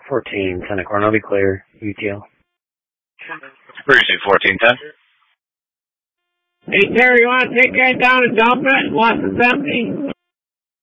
14, 10 o'clock. I'll be clear. UTL. Appreciate 1410. Hey, Terry, you want to take that down and dump it? What's the 17?